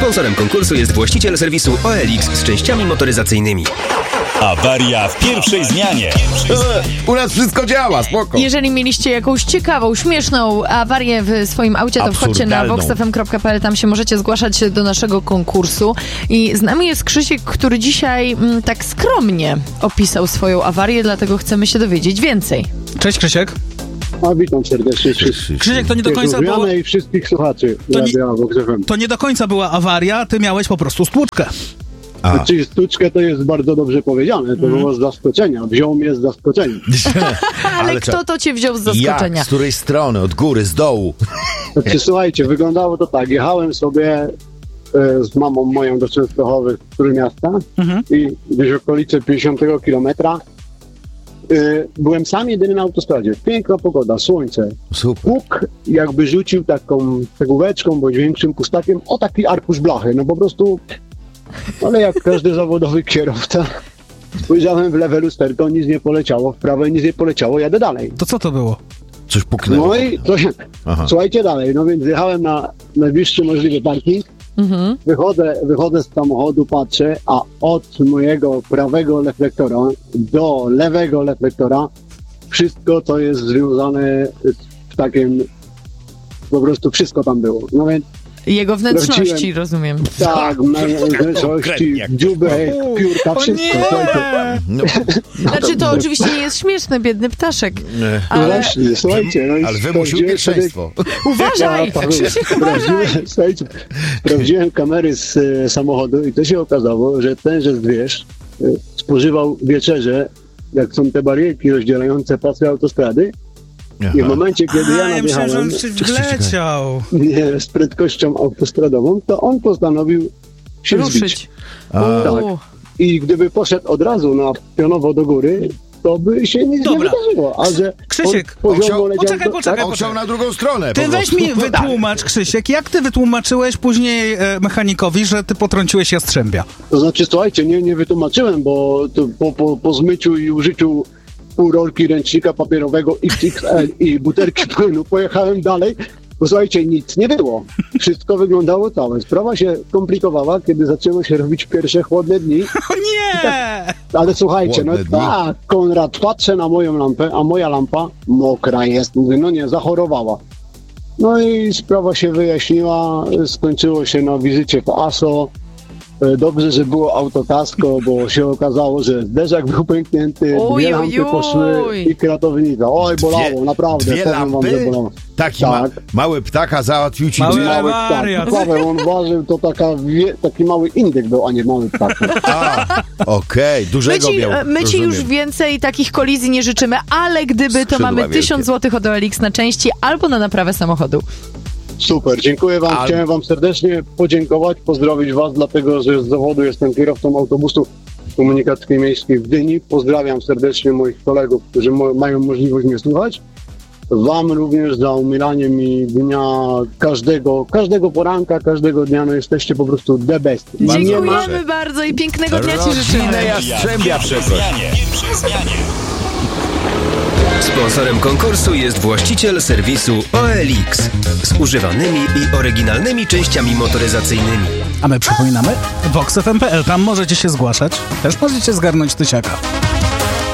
Sponsorem konkursu jest właściciel serwisu OLX z częściami motoryzacyjnymi. Awaria w pierwszej zmianie. U nas wszystko działa, spoko. Jeżeli mieliście jakąś ciekawą, śmieszną awarię w swoim aucie, to wchodźcie na voxfm.pl, tam się możecie zgłaszać do naszego konkursu. I z nami jest Krzysiek, który dzisiaj tak skromnie opisał swoją awarię, dlatego chcemy się dowiedzieć więcej. Cześć Krzysiek. Witam serdecznie wszystkich. Krzysiek, to nie do końca było... i wszystkich słuchaczy. To nie do końca była awaria, ty miałeś po prostu stłuczkę. Znaczy stłuczkę to jest bardzo dobrze powiedziane, to było z zaskoczenia. Wziął mnie z zaskoczenia. Ale kto to cię wziął z zaskoczenia? Jak? Z której strony? Od góry, z dołu? Znaczy, słuchajcie, wyglądało to tak. Jechałem sobie z mamą moją do Częstochowy w Trójmiasta i gdzieś w okolicy 50 kilometra byłem sam jedyny na autostradzie. Piękna pogoda, słońce. Super. Bóg jakby rzucił taką cegóweczką bądź większym pustakiem o taki arkusz blachy. No po prostu, ale jak każdy zawodowy kierowca, spojrzałem w lewe lusterko, nic nie poleciało, w prawe nic nie poleciało, jadę dalej. To co to było? Coś puknęło. No i słuchajcie dalej, no więc jechałem na najbliższy możliwy parking, wychodzę z samochodu, patrzę, a od mojego prawego reflektora do lewego reflektora wszystko to jest związane z ptakiem, po prostu wszystko tam było. No więc jego wnętrzności, rozumiem. Tak, wnętrzności, dziubek, piórka, wszystko. Znaczy to oczywiście nie jest śmieszne, biedny ptaszek. Ale... Właśnie, słuchajcie. No ale wymusił pierwszeństwo. Uważaj! Słuchajcie, sprawdziłem kamery z samochodu i to się okazało, że tenże zwierz spożywał wieczerzę, jak są te barierki rozdzielające pasy autostrady. I w momencie, kiedy ja nadjechałem z prędkością autostradową, to on postanowił się ruszyć. Tak. I gdyby poszedł od razu na pionowo do góry, to by się nic nie wydarzyło. A że Krzysiek, poczekaj. On chciał na drugą stronę. Ty weź mi wytłumacz, Krzysiek, jak ty wytłumaczyłeś później mechanikowi, że ty potrąciłeś jastrzębia? To znaczy, słuchajcie, nie wytłumaczyłem, bo po zmyciu i użyciu pół rolki ręcznika papierowego XXL i butelki płynu pojechałem dalej, bo słuchajcie, nic nie było. Wszystko wyglądało całe. Sprawa się komplikowała, kiedy zaczęło się robić pierwsze chłodne dni. O nie! Tak, ale słuchajcie, tak, Konrad, patrzę na moją lampę, a moja lampa mokra jest. Mówię, no nie, zachorowała. No i sprawa się wyjaśniła, skończyło się na wizycie w ASO. Dobrze, że było autokasko, bo się okazało, że zderzak był pęknięty, dwie lampy poszły i kratownica. Oj, bolało, naprawdę. Dwie lampy? Taki mały ptaka załatwił ci mały ptak. Paweł, on ważył, to taki mały indyk był, a nie mały ptak. Dużego miał. My ci już więcej takich kolizji nie życzymy, ale gdyby, to mamy 1000 zł od OLX na części albo na naprawę samochodu. Super, dziękuję wam. Chciałem wam serdecznie podziękować, pozdrowić was, dlatego że z zawodu jestem kierowcą autobusu komunikacji miejskiej w Gdyni. Pozdrawiam serdecznie moich kolegów, którzy mają możliwość mnie słuchać. Wam również za umilanie mi dnia każdego poranka, każdego dnia, no jesteście po prostu the best. Dziękujemy bardzo i pięknego dnia ci życzymy. Jastrzębia pierwszej zmianie. Sponsorem konkursu jest właściciel serwisu OLX z używanymi i oryginalnymi częściami motoryzacyjnymi. A my przypominamy, voxfm.pl, tam możecie się zgłaszać, też możecie zgarnąć tysiaka.